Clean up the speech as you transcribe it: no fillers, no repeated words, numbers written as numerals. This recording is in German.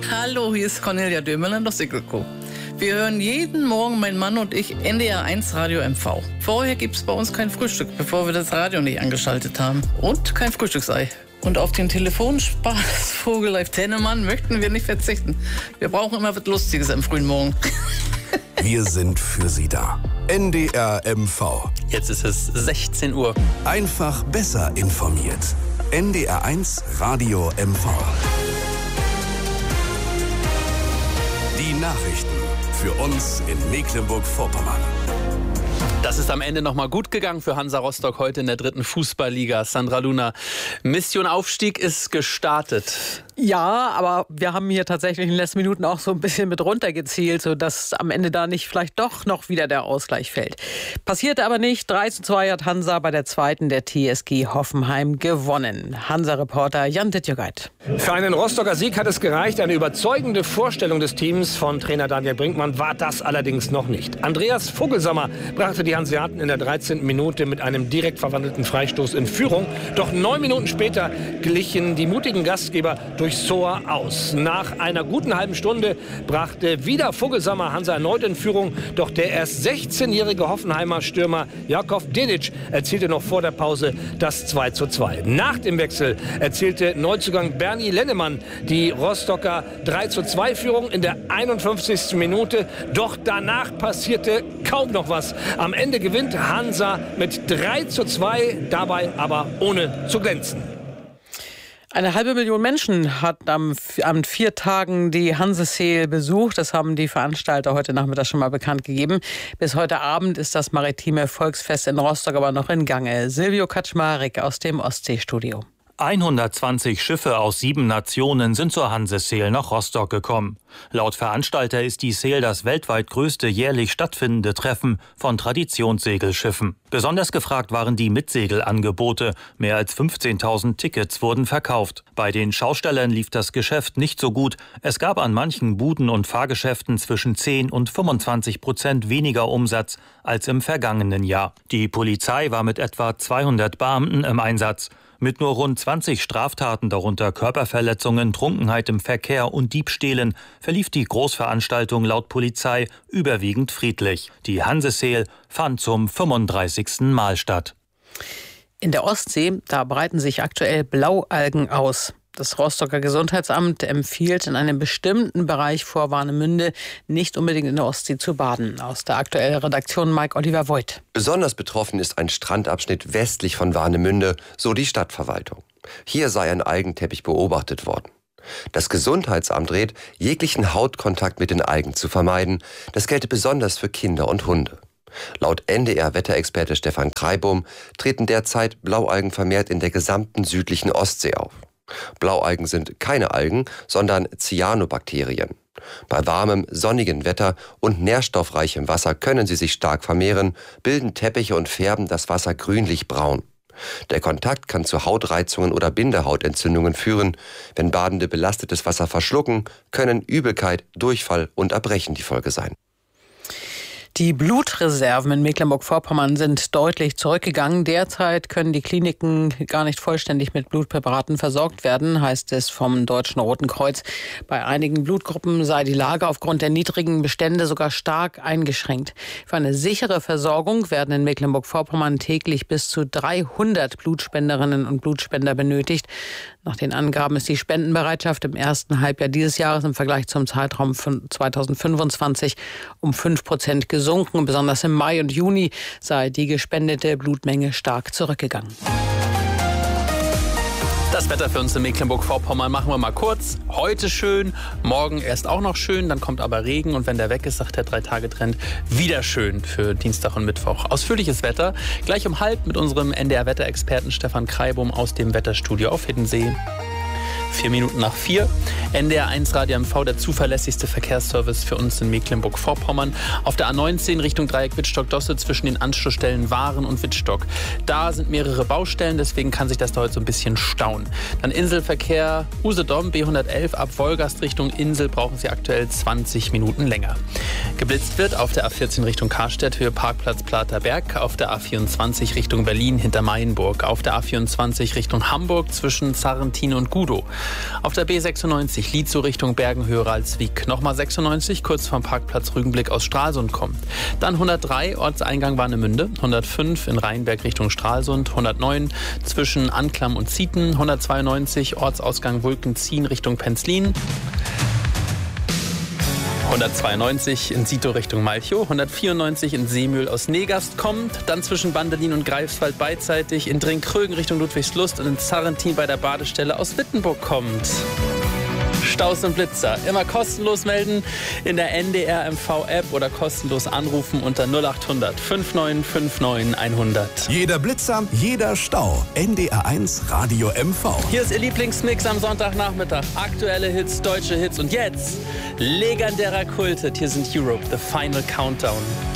Hallo, hier ist Cornelia Dömerland aus Siggelko. Wir hören jeden Morgen, mein Mann und ich, NDR 1 Radio MV. Vorher gibt's bei uns kein Frühstück, bevor wir das Radio nicht angeschaltet haben. Und kein Frühstücksei. Und auf den Telefonspaß Vogelleif Tennemann möchten wir nicht verzichten. Wir brauchen immer was Lustiges am frühen Morgen. Wir sind für Sie da. NDR MV. Jetzt ist es 16 Uhr. Einfach besser informiert. NDR 1 Radio MV. Die Nachrichten für uns in Mecklenburg-Vorpommern. Das ist am Ende nochmal gut gegangen für Hansa Rostock heute in der 3. Fußballliga. Sandra Luna, Mission Aufstieg ist gestartet. Ja, aber wir haben hier tatsächlich in den letzten Minuten auch so ein bisschen mit runtergezielt, sodass am Ende da nicht vielleicht doch noch wieder der Ausgleich fällt. Passierte aber nicht. 3:2 hat Hansa bei der zweiten der TSG Hoffenheim gewonnen. Hansa-Reporter Jan Dittjogeit. Für einen Rostocker Sieg hat es gereicht. Eine überzeugende Vorstellung des Teams von Trainer Daniel Brinkmann war das allerdings noch nicht. Andreas Vogelsammer brachte die Hanseaten in der 13. Minute mit einem direkt verwandelten Freistoß in Führung. Doch 9 Minuten später glichen die mutigen Gastgeber durch Sohr aus. Nach einer guten halben Stunde brachte wieder Vogelsammer Hansa erneut in Führung. Doch der erst 16-jährige Hoffenheimer Stürmer Jakov Dedic erzielte noch vor der Pause das 2:2. Nach dem Wechsel erzielte Neuzugang Bernie Lennemann die Rostocker 3:2-Führung in der 51. Minute. Doch danach passierte kaum noch was. Am Ende gewinnt Hansa mit 3:2, dabei aber ohne zu glänzen. 500.000 Menschen hat an 4 Tagen die Hanseseel besucht. Das haben die Veranstalter heute Nachmittag schon mal bekannt gegeben. Bis heute Abend ist das maritime Volksfest in Rostock aber noch in Gange. Silvio Kaczmarek aus dem Ostseestudio. 120 Schiffe aus 7 Nationen sind zur Hanseseel nach Rostock gekommen. Laut Veranstalter ist die Seel das weltweit größte jährlich stattfindende Treffen von Traditionssegelschiffen. Besonders gefragt waren die Mitsegelangebote. Mehr als 15.000 Tickets wurden verkauft. Bei den Schaustellern lief das Geschäft nicht so gut. Es gab an manchen Buden und Fahrgeschäften zwischen 10 und 25% weniger Umsatz als im vergangenen Jahr. Die Polizei war mit etwa 200 Beamten im Einsatz. Mit nur rund 20 Straftaten, darunter Körperverletzungen, Trunkenheit im Verkehr und Diebstählen, verlief die Großveranstaltung laut Polizei überwiegend friedlich. Die Hanseseel fand zum 35. Mal statt. In der Ostsee, da breiten sich aktuell Blaualgen aus. Das Rostocker Gesundheitsamt empfiehlt in einem bestimmten Bereich vor Warnemünde nicht unbedingt in der Ostsee zu baden. Aus der aktuellen Redaktion Mike Oliver Voigt. Besonders betroffen ist ein Strandabschnitt westlich von Warnemünde, so die Stadtverwaltung. Hier sei ein Algenteppich beobachtet worden. Das Gesundheitsamt rät, jeglichen Hautkontakt mit den Algen zu vermeiden. Das gelte besonders für Kinder und Hunde. Laut NDR-Wetterexperte Stefan Kreibum treten derzeit Blaualgen vermehrt in der gesamten südlichen Ostsee auf. Blaualgen sind keine Algen, sondern Cyanobakterien. Bei warmem, sonnigen Wetter und nährstoffreichem Wasser können sie sich stark vermehren, bilden Teppiche und färben das Wasser grünlich-braun. Der Kontakt kann zu Hautreizungen oder Bindehautentzündungen führen. Wenn Badende belastetes Wasser verschlucken, können Übelkeit, Durchfall und Erbrechen die Folge sein. Die Blutreserven in Mecklenburg-Vorpommern sind deutlich zurückgegangen. Derzeit können die Kliniken gar nicht vollständig mit Blutpräparaten versorgt werden, heißt es vom Deutschen Roten Kreuz. Bei einigen Blutgruppen sei die Lage aufgrund der niedrigen Bestände sogar stark eingeschränkt. Für eine sichere Versorgung werden in Mecklenburg-Vorpommern täglich bis zu 300 Blutspenderinnen und Blutspender benötigt. Nach den Angaben ist die Spendenbereitschaft im ersten Halbjahr dieses Jahres im Vergleich zum Zeitraum von 2025 um 5% gesunken. Besonders im Mai und Juni sei die gespendete Blutmenge stark zurückgegangen. Das Wetter für uns in Mecklenburg-Vorpommern machen wir mal kurz. Heute schön, morgen erst auch noch schön, dann kommt aber Regen. Und wenn der weg ist, sagt der 3-Tage-Trend, wieder schön für Dienstag und Mittwoch. Ausführliches Wetter, gleich um 3:30 mit unserem NDR-Wetterexperten Stefan Kreibum aus dem Wetterstudio auf Hiddensee. 4:04. NDR 1 Radio MV, der zuverlässigste Verkehrsservice für uns in Mecklenburg-Vorpommern. Auf der A19 Richtung Dreieck Wittstock-Dosse zwischen den Anschlussstellen Waren und Wittstock. Da sind mehrere Baustellen, deswegen kann sich das da heute so ein bisschen stauen. Dann Inselverkehr Usedom B111 ab Wolgast Richtung Insel brauchen Sie aktuell 20 Minuten länger. Geblitzt wird auf der A14 Richtung Karstedt, Höhe Parkplatz Platerberg. Auf der A24 Richtung Berlin hinter Mayenburg. Auf der A24 Richtung Hamburg zwischen Sarrentin und Gudow. Auf der B96 95 Lietzow Richtung Bergen höher als Wiek. Nochmal 96 kurz vom Parkplatz Rügenblick aus Stralsund kommt. Dann 103 Ortseingang Warnemünde, 105 in Rheinberg Richtung Stralsund, 109 zwischen Anklam und Zieten, 192 Ortsausgang Wulkenzien Richtung Penzlin, 192 in Sito Richtung Malchow, 194 in Seemühl aus Negast kommt, dann zwischen Bandelin und Greifswald beidseitig, in Dringkrögen Richtung Ludwigslust und in Zarrentin bei der Badestelle aus Wittenburg kommt. Staus und Blitzer immer kostenlos melden in der NDR MV-App oder kostenlos anrufen unter 0800 5959 100. Jeder Blitzer, jeder Stau. NDR1 Radio MV. Hier ist Ihr Lieblingsmix am Sonntagnachmittag. Aktuelle Hits, deutsche Hits und jetzt legendärer Kulthit. Hier sind Europe, The Final Countdown.